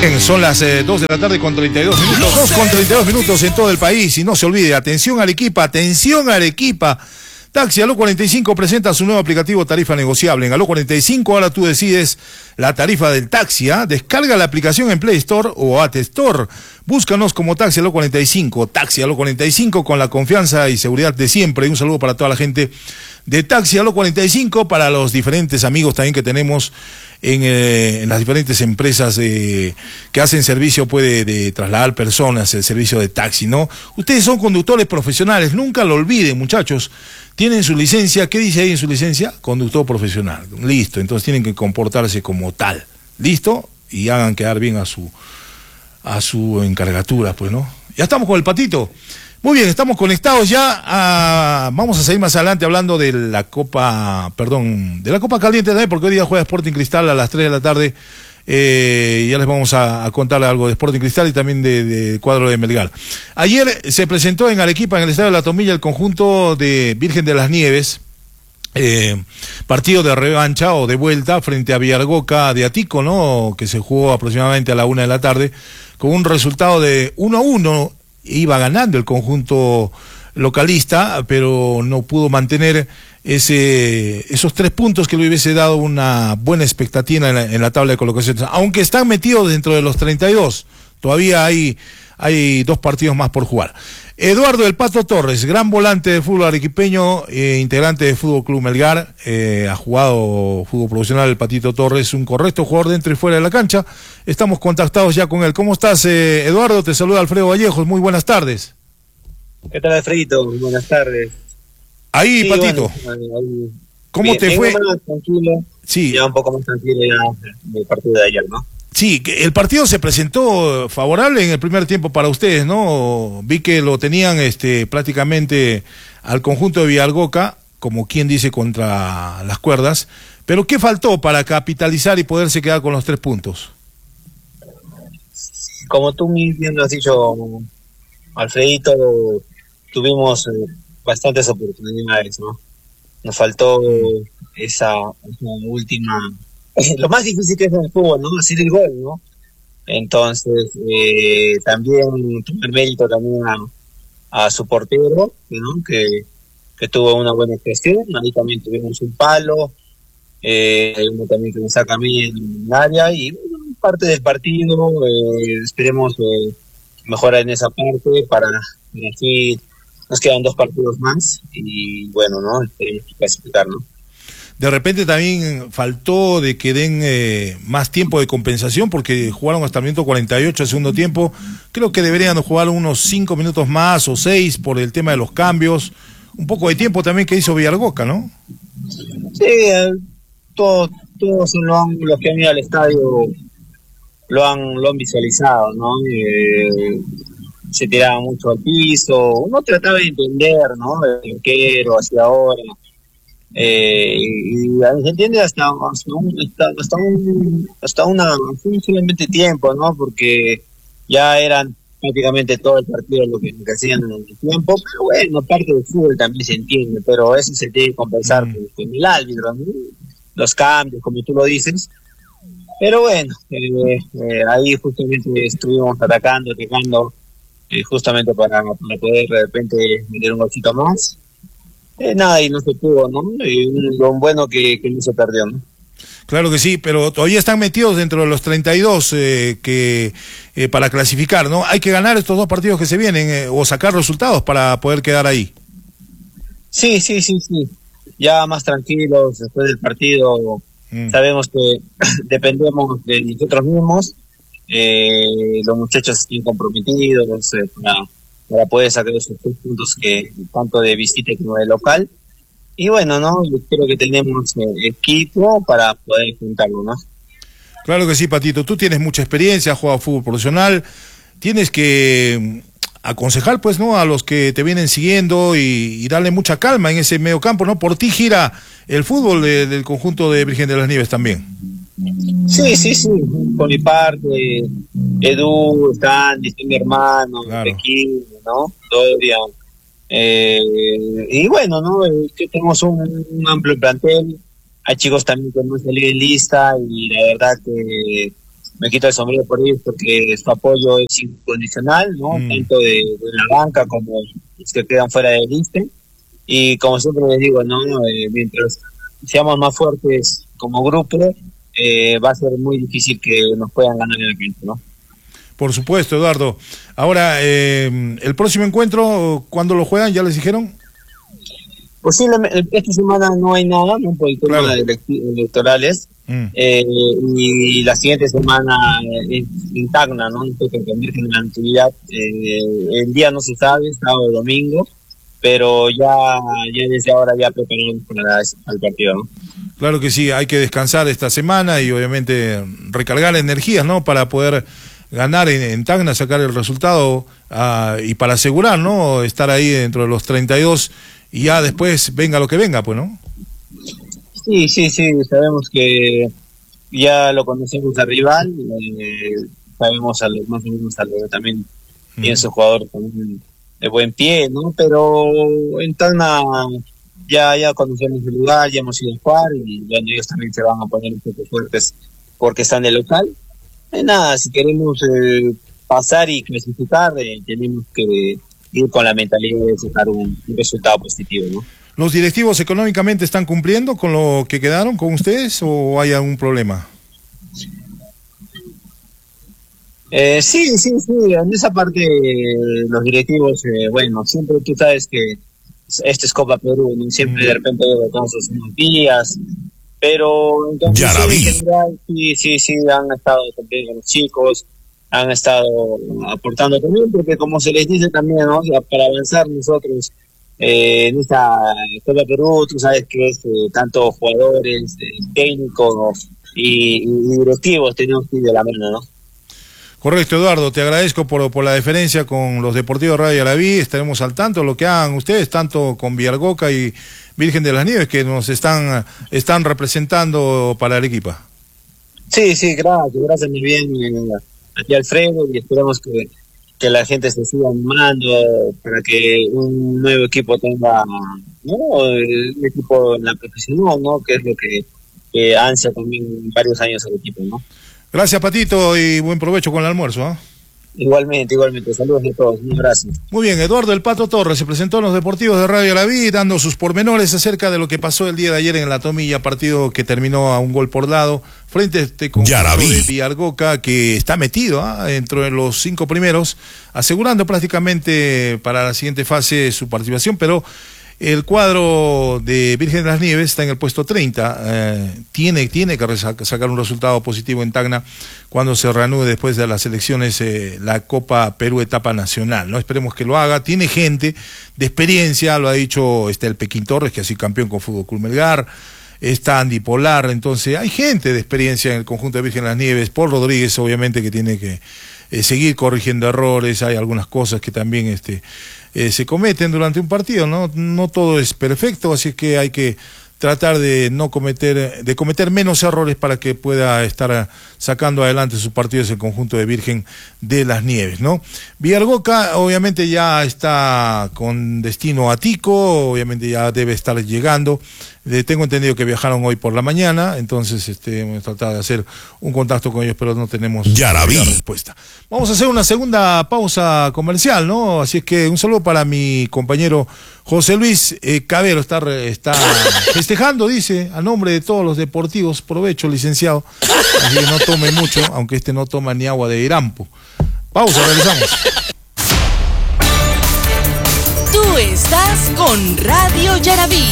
Bien, son las 2 de la tarde con 32 minutos, 2 con 32 minutos en todo el país. Y no se olvide, atención Arequipa, atención Arequipa. Taxi Aló 45 presenta su nuevo aplicativo Tarifa Negociable. En Aló 45 ahora tú decides la tarifa del taxi. Descarga la aplicación en Play Store o App Store. Búscanos como Taxi Aló 45. Taxi Aló 45 con la confianza y seguridad de siempre. Y un saludo para toda la gente de Taxi Aló 45, para los diferentes amigos también que tenemos en las diferentes empresas que hacen servicio de trasladar personas, el servicio de taxi, ¿no? Ustedes son conductores profesionales, nunca lo olviden, muchachos. Tienen su licencia, ¿qué dice ahí en su licencia? Conductor profesional. Listo, entonces tienen que comportarse como tal. ¿Listo? Y hagan quedar bien a su encargatura, pues, ¿no? Ya estamos con el Patito. Muy bien, estamos conectados ya. Vamos a seguir más adelante hablando de la Copa Caliente también, porque hoy día juega Sporting Cristal a las 3 de la tarde. Ya les vamos a contar algo de Sporting Cristal y también de cuadro de Melgar. Ayer se presentó en Arequipa, en el Estadio de La Tomilla, el conjunto de Virgen de las Nieves. Partido de revancha o de vuelta frente a Villargoca de Atico, ¿no? Que se jugó aproximadamente a la 1 de la tarde, con un resultado de 1-1. Iba ganando el conjunto localista, pero no pudo mantener esos 3 puntos que le hubiese dado una buena expectativa en la tabla de colocación. Aunque están metidos dentro de los 32, todavía hay 2 partidos más por jugar. Eduardo El Pato Torres, gran volante de fútbol arequipeño, integrante de Fútbol Club Melgar, ha jugado fútbol profesional el Patito Torres, un correcto jugador dentro y fuera de la cancha. Estamos contactados ya con él. ¿Cómo estás, Eduardo? Te saluda Alfredo Vallejos, muy buenas tardes. ¿Qué tal, Alfredito? Buenas tardes. Ahí, sí, Patito, bueno, ¿cómo bien, te fue? Más tranquilo, sí. Ya un poco más tranquilo ya del partido de ayer, ¿no? Sí, el partido se presentó favorable en el primer tiempo para ustedes, ¿no? Vi que lo tenían prácticamente al conjunto de Villargoca, como quien dice, contra las cuerdas. Pero ¿qué faltó para capitalizar y poderse quedar con los 3 puntos? Como tú mismo has dicho, Alfredito, tuvimos bastantes oportunidades, ¿no? Nos faltó esa última... Lo más difícil que es en el fútbol, ¿no? Hacer el gol, ¿no? Entonces, también tomar mérito también a su portero, ¿no? Que tuvo una buena gestión. Ahí también tuvimos un palo, hay uno también que me saca a mí en el área, y bueno, parte del partido, esperemos mejorar en esa parte para así. Nos quedan 2 partidos más y bueno, ¿no? Esperemos clasificar, ¿no? De repente también faltó de que den más tiempo de compensación, porque jugaron hasta el minuto 48 el segundo tiempo. Creo que deberían jugar unos 5 minutos más o 6 por el tema de los cambios. Un poco de tiempo también que hizo Villargoca, ¿no? Sí, todos los que han ido al estadio lo han visualizado, ¿no? Se tiraba mucho al piso, uno trataba de entender, ¿no? El arquero hacia ahora. Y se entiende hasta simplemente tiempo, ¿no? Porque ya eran prácticamente todo el partido lo que hacían en el tiempo, pero bueno, parte del fútbol también se entiende, pero eso se tiene que compensar con el árbitro, ¿no? Los cambios, como tú lo dices. Pero bueno, ahí justamente estuvimos atacando, justamente para poder de repente meter un golcito más. Nada, y no se pudo, ¿no? Y lo bueno que no se perdió, ¿no? Claro que sí, pero todavía están metidos dentro de los 32 para clasificar, ¿no? Hay que ganar estos 2 partidos que se vienen o sacar resultados para poder quedar ahí. Sí. Ya más tranquilos después del partido. Sabemos que dependemos de nosotros mismos. Los muchachos están comprometidos para poder sacar esos 3 puntos, que tanto de visita como de local. Y bueno, ¿no? Yo creo que tenemos equipo para poder juntarlo, ¿no? Claro que sí, Patito. Tú tienes mucha experiencia, has jugado fútbol profesional. Tienes que aconsejar, pues, ¿no? A los que te vienen siguiendo y darle mucha calma en ese medio campo, ¿no? Por ti gira el fútbol del conjunto de Virgen de las Nieves también. Sí. Por mi parte, Edu, Sandy, está mi hermano, claro. Pequín, ¿no? Dorian. Y bueno, ¿no? Que tenemos un amplio plantel. Hay chicos también que no han salido en lista y la verdad que me quito el sombrero por ellos porque su apoyo es incondicional, ¿no? Tanto de la banca como los que quedan fuera del liste. Y como siempre les digo, ¿no? Mientras seamos más fuertes como grupo, va a ser muy difícil que nos puedan ganar en el campo, ¿no? Por supuesto, Eduardo. Ahora, el próximo encuentro, ¿cuándo lo juegan? ¿Ya les dijeron? Posiblemente, esta semana no hay nada, ¿no? Por el tema de electorales. Y la siguiente semana en Tacna, ¿no? Entonces, que Virgen de la Natividad, el día no se sabe, sábado o domingo, pero ya desde ahora ya preparamos para el partido, ¿no? Claro que sí, hay que descansar esta semana y obviamente recargar energías, ¿no? Para poder ganar en Tacna, sacar el resultado y para asegurar, ¿no? Estar ahí dentro de los 32 y ya después venga lo que venga, pues, ¿no? Sí, sabemos que ya lo conocemos al rival, sabemos más o menos también tiene su jugador también de buen pie, ¿no? Pero en Tacna ya conocemos el lugar, ya hemos ido a jugar y bueno, ellos también se van a poner un poco fuertes porque están de local. Nada, si queremos pasar y clasificar, tenemos que ir con la mentalidad de sacar un resultado positivo, ¿no? ¿Los directivos económicamente están cumpliendo con lo que quedaron con ustedes o hay algún problema? Sí, en esa parte los directivos, bueno, siempre tú sabes que este es Copa Perú, ¿no? Siempre de repente hay retrasos unos días, pero entonces en general sí han estado también con los chicos, han estado aportando también, porque como se les dice también, ¿no? Para avanzar nosotros en esta Copa Perú, tú sabes que es tanto jugadores, técnicos y directivos tenemos que ir de la mano, ¿no? Correcto, Eduardo, te agradezco por la deferencia con los Deportivos Radio Yaraví. Estaremos al tanto de lo que hagan ustedes, tanto con Villargoca y Virgen de las Nieves, que nos están representando para el equipo. Sí, gracias muy bien aquí Alfredo, y esperamos que la gente se siga animando para que un nuevo equipo tenga, ¿no? El equipo en la profesional, ¿no? Que es lo que ansia también varios años al equipo, ¿no? Gracias, Patito, y buen provecho con el almuerzo, ¿eh? Igualmente, saludos a todos, un abrazo. Muy bien, Eduardo El Pato Torres se presentó en los Deportivos de Radio La Vida, dando sus pormenores acerca de lo que pasó el día de ayer en la Tomilla, partido que terminó a un gol por lado, frente a este conjunto de Villargoca, que está metido dentro de los 5 primeros, asegurando prácticamente para la siguiente fase su participación, pero el cuadro de Virgen de las Nieves está en el puesto 30, tiene que sacar un resultado positivo en Tacna cuando se reanude después de las elecciones la Copa Perú etapa nacional, ¿no? Esperemos que lo haga, tiene gente de experiencia, lo ha dicho el Pequín Torres, que ha sido campeón con Fútbol Club Melgar, está Andy Polar, entonces hay gente de experiencia en el conjunto de Virgen de las Nieves, Paul Rodríguez obviamente que tiene que seguir corrigiendo errores, hay algunas cosas que también se cometen durante un partido, no todo es perfecto, así que hay que tratar de cometer menos errores para que pueda estar sacando adelante sus partidos el conjunto de Virgen de las Nieves, ¿no? Villargoca obviamente ya está con destino a Tico, obviamente ya debe estar llegando. Tengo entendido que viajaron hoy por la mañana, entonces hemos tratado de hacer un contacto con ellos, pero no tenemos la respuesta. Vamos a hacer una segunda pausa comercial, ¿no? Así es que un saludo para mi compañero José Luis Cabero, está festejando, dice, a nombre de todos los deportivos. Provecho, licenciado, así que no tome mucho, aunque no toma ni agua de Irampo. Pausa, regresamos. Tú estás con Radio Yaraví.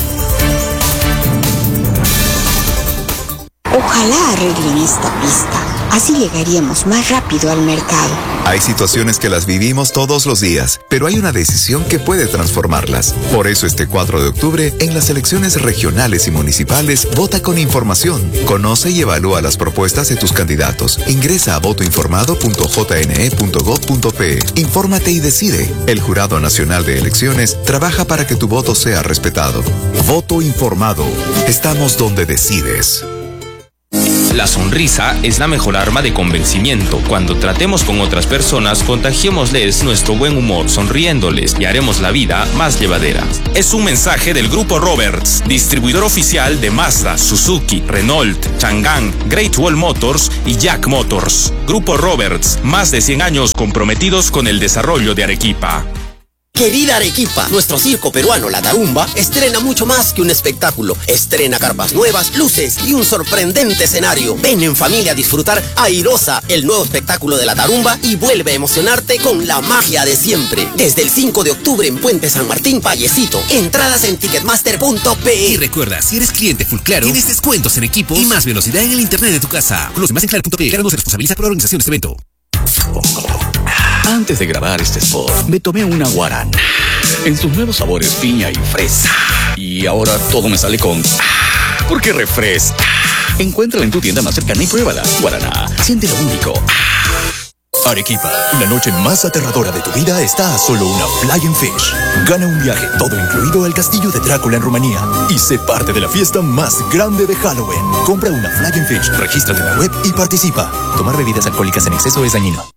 Ojalá arreglen esta pista. Así llegaríamos más rápido al mercado. Hay situaciones que las vivimos todos los días, pero hay una decisión que puede transformarlas. Por eso este 4 de octubre, en las elecciones regionales y municipales, vota con información. Conoce y evalúa las propuestas de tus candidatos. Ingresa a votoinformado.jne.gov.pe. Infórmate y decide. El Jurado Nacional de Elecciones trabaja para que tu voto sea respetado. Voto informado. Estamos donde decides. La sonrisa es la mejor arma de convencimiento. Cuando tratemos con otras personas, contagiémosles nuestro buen humor, sonriéndoles y haremos la vida más llevadera. Es un mensaje del Grupo Roberts, distribuidor oficial de Mazda, Suzuki, Renault, Chang'an, Great Wall Motors y Jack Motors. Grupo Roberts, más de 100 años comprometidos con el desarrollo de Arequipa. Querida Arequipa, nuestro circo peruano La Tarumba estrena mucho más que un espectáculo. Estrena carpas nuevas, luces y un sorprendente escenario. Ven en familia a disfrutar Airosa, el nuevo espectáculo de La Tarumba, y vuelve a emocionarte con la magia de siempre. Desde el 5 de octubre en Puente San Martín, Payecito. Entradas en ticketmaster.pe. Y recuerda, si eres cliente Full Claro, tienes descuentos en equipos y más velocidad en el internet de tu casa. Conoce más en claro.pe. Claro no se responsabiliza por la organización de este evento. Antes de grabar este spot, me tomé una guarana en sus nuevos sabores piña y fresa. Y ahora todo me sale con ¿por qué refresca? Encuéntrala en tu tienda más cercana y pruébala. Guaraná, siente lo único. Arequipa, la noche más aterradora de tu vida está a solo una Flying Fish. Gana un viaje, todo incluido al castillo de Drácula en Rumanía. Y sé parte de la fiesta más grande de Halloween. Compra una Flying Fish, regístrate en la web y participa. Tomar bebidas alcohólicas en exceso es dañino.